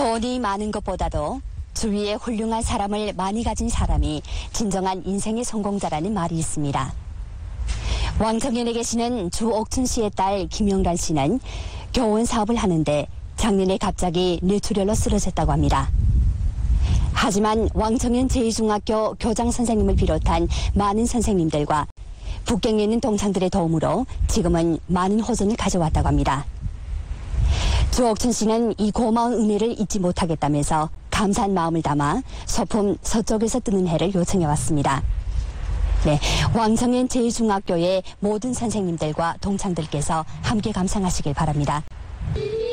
돈이 많은 것보다도 주위에 훌륭한 사람을 많이 가진 사람이 진정한 인생의 성공자라는 말이 있습니다. 왕청년에 계시는 주옥춘 씨의 딸 김영란 씨는 교원 사업을 하는데 작년에 갑자기 뇌출혈로 쓰러졌다고 합니다. 하지만 왕청년 제2중학교 교장 선생님을 비롯한 많은 선생님들과 북경에 있는 동창들의 도움으로 지금은 많은 호전을 가져왔다고 합니다. 주옥춘 씨는 이 고마운 은혜를 잊지 못하겠다면서 감사한 마음을 담아 소품 서쪽에서 뜨는 해를 요청해 왔습니다. 네, 왕청년 제2중학교의 모든 선생님들과 동창들께서 함께 감상하시길 바랍니다.